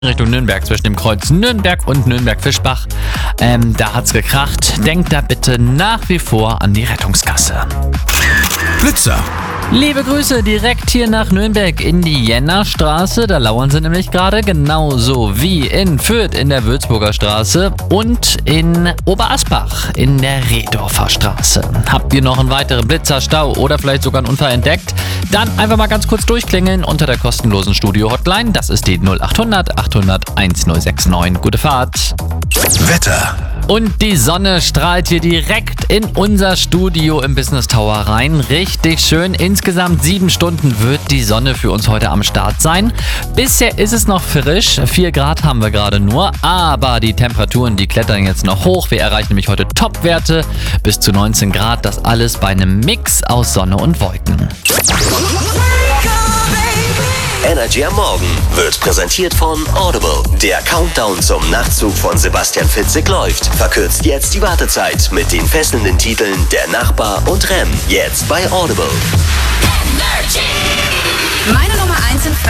Richtung Nürnberg, zwischen dem Kreuz Nürnberg und Nürnberg-Fischbach. Da hat's gekracht. Denkt da bitte nach wie vor an die Rettungskasse. Blitzer. Liebe Grüße direkt hier nach Nürnberg in die Jennerstraße. Da lauern sie nämlich gerade, genauso wie in Fürth in der Würzburger Straße und in Oberasbach in der Rehdorfer Straße. Habt ihr noch einen weiteren Blitzerstau oder vielleicht sogar einen Unfall entdeckt? Dann einfach mal ganz kurz durchklingeln unter der kostenlosen Studio-Hotline. Das ist die 0800 800 1069. Gute Fahrt. Wetter. Und die Sonne strahlt hier direkt in unser Studio im Business Tower rein. Richtig schön. Insgesamt 7 Stunden wird die Sonne für uns heute am Start sein. Bisher ist es noch frisch. 4 Grad haben wir gerade nur. Aber die Temperaturen, die klettern jetzt noch hoch. Wir erreichen nämlich heute Top-Werte bis zu 19 Grad. Das alles bei einem Mix aus Sonne und Wolken. Energy am Morgen wird präsentiert von Audible. Der Countdown zum Nachtzug von Sebastian Fitzek läuft. Verkürzt jetzt die Wartezeit mit den fesselnden Titeln Der Nachbar und Rem. Jetzt bei Audible. Meine Nummer 1 in Frankfurt.